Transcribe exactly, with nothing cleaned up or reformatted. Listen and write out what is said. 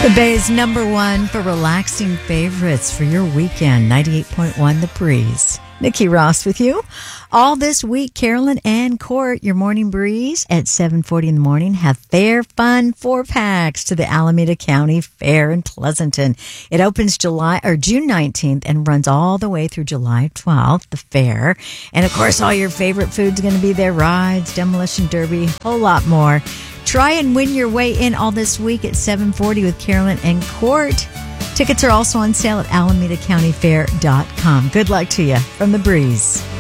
The Bay's number one for relaxing favorites for your weekend. ninety-eight point one The Breeze. Nikki Ross with you. All this week, Carolyn and Court, your morning breeze at seven forty in the morning, have Fair Fun four packs to the Alameda County Fair in Pleasanton. It opens July or June nineteenth and runs all the way through July twelfth, the fair. And of course, all your favorite food's going to be there. Rides, demolition derby, a whole lot more. Try and win your way in all this week at seven forty with Carolyn and Court. Tickets are also on sale at alameda county fair dot com. Good luck to you from The Breeze.